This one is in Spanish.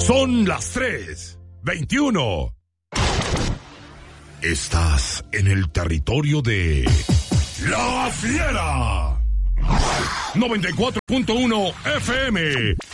Son las 3:21. Estás en el territorio de La Fiera. 94.1 FM